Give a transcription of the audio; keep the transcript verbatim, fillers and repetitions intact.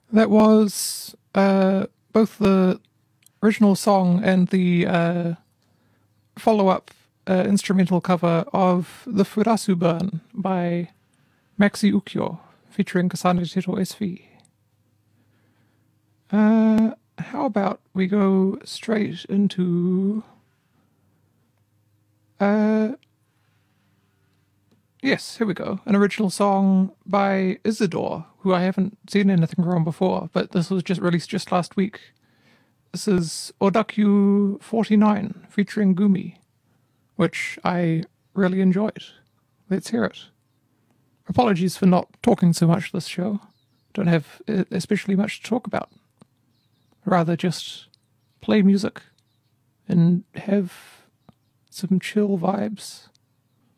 That was uh, both the original song and the uh, follow-up uh, instrumental cover of The Furasu Burn by Maxi Ukyo, featuring Kasane Tito S V. Uh, how about we go straight into... Uh, yes, here we go. An original song by Isidore, who I haven't seen anything from before, but this was just released just last week. This is Odakyu forty-nine, featuring Gumi, which I really enjoyed. Let's hear it. Apologies for not talking so much this show. Don't have especially much to talk about. Rather just play music and have some chill vibes.